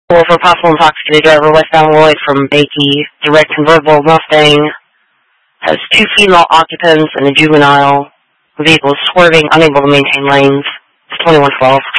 Well, for possible intoxicated driver, westbound Lloyd from Bakey. The red convertible Mustang has 2 female occupants and a juvenile. The vehicle is swerving, unable to maintain lanes. It's 2112.